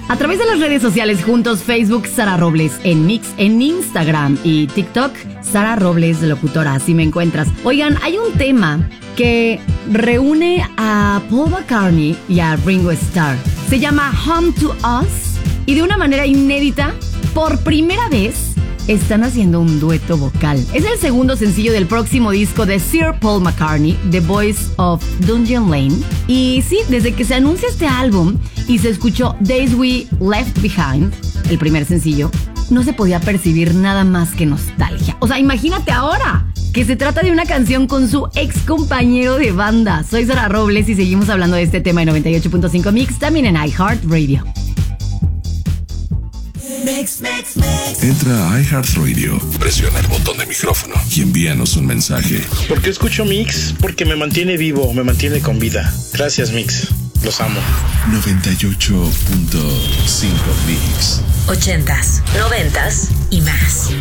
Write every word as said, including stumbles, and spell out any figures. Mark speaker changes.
Speaker 1: A través de las redes sociales juntos, Facebook, Sara Robles, en Mix, en Instagram y TikTok, Sara Robles, locutora, así me encuentras. Oigan, hay un tema que reúne a Paul McCartney y a Ringo Starr. Se llama Home to Us y de una manera inédita, por primera vez, están haciendo un dueto vocal. Es el segundo sencillo del próximo disco de Sir Paul McCartney, The Voice of Dungeon Lane. Y sí, desde que se anuncia este álbum y se escuchó Days We Left Behind, el primer sencillo, no se podía percibir nada más que nostalgia. O sea, imagínate ahora que se trata de una canción con su ex compañero de banda. Soy Sara Robles y seguimos hablando de este tema en noventa y ocho punto cinco Mix, también en iHeartRadio.
Speaker 2: Mix, mix, mix.
Speaker 3: Entra a iHeartRadio, presiona el botón de micrófono y envíanos un mensaje.
Speaker 4: ¿Por qué escucho Mix? Porque me mantiene vivo, me mantiene con vida. Gracias, Mix. Los amo.
Speaker 3: noventa y ocho punto cinco Mix.
Speaker 2: Ochentas, noventas y más.